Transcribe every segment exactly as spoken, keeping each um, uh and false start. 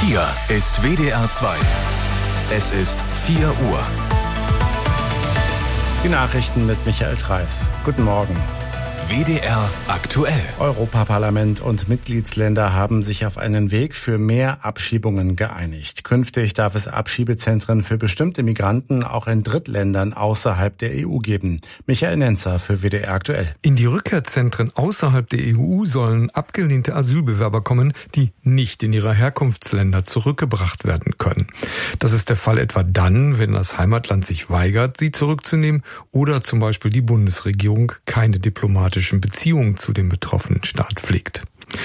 Hier ist W D R zwei. Es ist vier Uhr. Die Nachrichten mit Michael Treis. Guten Morgen. W D R aktuell. Europaparlament und Mitgliedsländer haben sich auf einen Weg für mehr Abschiebungen geeinigt. Künftig darf es Abschiebezentren für bestimmte Migranten auch in Drittländern außerhalb der E U geben. Michael Nenzer für W D R aktuell. In die Rückkehrzentren außerhalb der E U sollen abgelehnte Asylbewerber kommen, die nicht in ihre Herkunftsländer zurückgebracht werden können. Das ist der Fall etwa dann, wenn das Heimatland sich weigert, sie zurückzunehmen oder zum Beispiel die Bundesregierung keine diplomatische Beziehungen zu dem betroffenen Staat pflegt.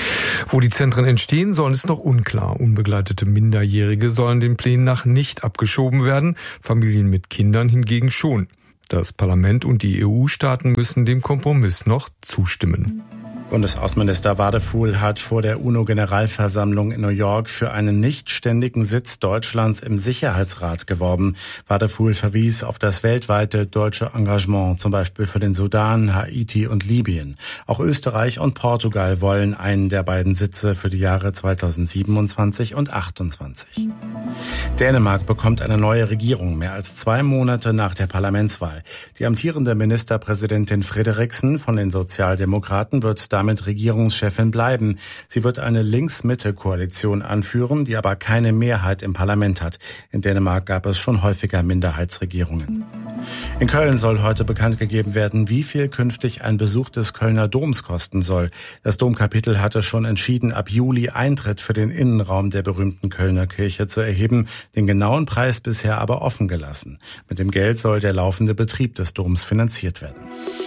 Wo die Zentren entstehen sollen, ist noch unklar. Unbegleitete Minderjährige sollen den Plänen nach nicht abgeschoben werden, Familien mit Kindern hingegen schon. Das Parlament und die E U-Staaten müssen dem Kompromiss noch zustimmen. Bundesaußenminister Wadefuhl hat vor der UNO-Generalversammlung in New York für einen nichtständigen Sitz Deutschlands im Sicherheitsrat geworben. Wadefuhl verwies auf das weltweite deutsche Engagement, zum Beispiel für den Sudan, Haiti und Libyen. Auch Österreich und Portugal wollen einen der beiden Sitze für die Jahre zweitausendsiebenundzwanzig und achtundzwanzig. Dänemark bekommt eine neue Regierung, mehr als zwei Monate nach der Parlamentswahl. Die amtierende Ministerpräsidentin Frederiksen von den Sozialdemokraten wird damit Regierungschefin bleiben. Sie wird eine Links-Mitte-Koalition anführen, die aber keine Mehrheit im Parlament hat. In Dänemark gab es schon häufiger Minderheitsregierungen. In Köln soll heute bekannt gegeben werden, wie viel künftig ein Besuch des Kölner Doms kosten soll. Das Domkapitel hatte schon entschieden, ab Juli Eintritt für den Innenraum der berühmten Kölner Kirche zu erheben, den genauen Preis bisher aber offen gelassen. Mit dem Geld soll der laufende Betrieb des Doms finanziert werden.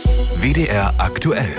W D R aktuell.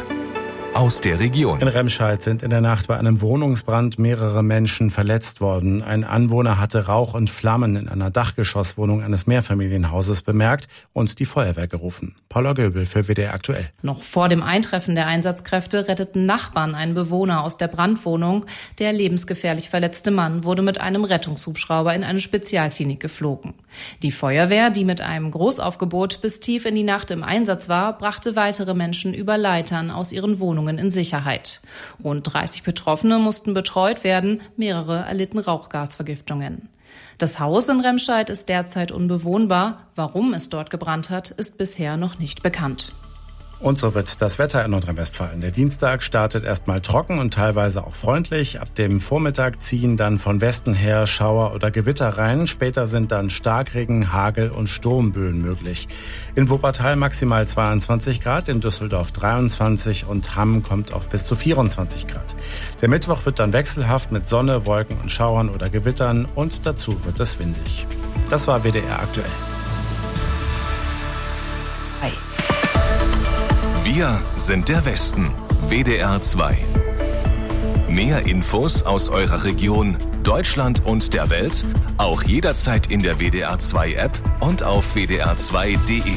Aus der Region. In Remscheid sind in der Nacht bei einem Wohnungsbrand mehrere Menschen verletzt worden. Ein Anwohner hatte Rauch und Flammen in einer Dachgeschosswohnung eines Mehrfamilienhauses bemerkt und die Feuerwehr gerufen. Paula Göbel für W D R aktuell. Noch vor dem Eintreffen der Einsatzkräfte retteten Nachbarn einen Bewohner aus der Brandwohnung. Der lebensgefährlich verletzte Mann wurde mit einem Rettungshubschrauber in eine Spezialklinik geflogen. Die Feuerwehr, die mit einem Großaufgebot bis tief in die Nacht im Einsatz war, brachte weitere Menschen über Leitern aus ihren Wohnungen in Sicherheit. Rund dreißig Betroffene mussten betreut werden, mehrere erlitten Rauchgasvergiftungen. Das Haus in Remscheid ist derzeit unbewohnbar. Warum es dort gebrannt hat, ist bisher noch nicht bekannt. Und so wird das Wetter in Nordrhein-Westfalen. Der Dienstag startet erstmal trocken und teilweise auch freundlich. Ab dem Vormittag ziehen dann von Westen her Schauer oder Gewitter rein. Später sind dann Starkregen, Hagel und Sturmböen möglich. In Wuppertal maximal zweiundzwanzig Grad, in Düsseldorf dreiundzwanzig und Hamm kommt auf bis zu vierundzwanzig Grad. Der Mittwoch wird dann wechselhaft mit Sonne, Wolken und Schauern oder Gewittern und dazu wird es windig. Das war W D R aktuell. Hi. Wir sind der Westen. W D R zwei. Mehr Infos aus eurer Region, Deutschland und der Welt, auch jederzeit in der W D R zwei App und auf w d r zwei punkt d e.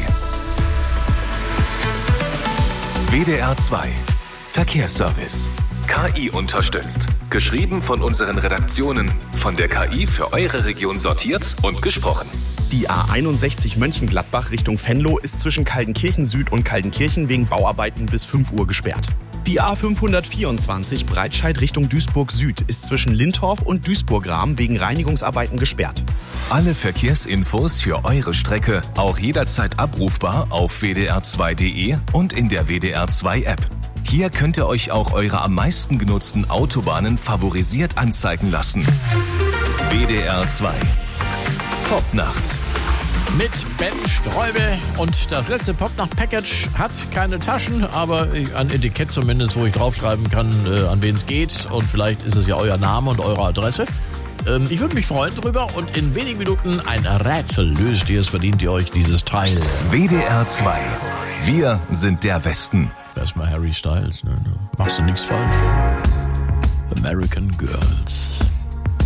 W D R zwei. Verkehrsservice. K I unterstützt. Geschrieben von unseren Redaktionen. Von der K I für eure Region sortiert und gesprochen. Die A einundsechzig Mönchengladbach Richtung Venlo ist zwischen Kaldenkirchen Süd und Kaldenkirchen wegen Bauarbeiten bis fünf Uhr gesperrt. Die A fünfhundertvierundzwanzig Breitscheid Richtung Duisburg Süd ist zwischen Lindorf und Duisburg-Rahm wegen Reinigungsarbeiten gesperrt. Alle Verkehrsinfos für eure Strecke auch jederzeit abrufbar auf w d r zwei punkt d e und in der W D R zwei App. Hier könnt ihr euch auch eure am meisten genutzten Autobahnen favorisiert anzeigen lassen. W D R zwei. Popnacht. Mit Ben Streube und das letzte Popnacht-Package hat keine Taschen, aber ein Etikett zumindest, wo ich draufschreiben kann, äh, an wen es geht und vielleicht ist es ja euer Name und eure Adresse. Ähm, ich würde mich freuen drüber und in wenigen Minuten ein Rätsel löst ihr, es verdient ihr euch dieses Teil. W D R zwei. Wir sind der Westen. Erstmal Harry Styles, ne? Machst du nichts falsch. American Girls.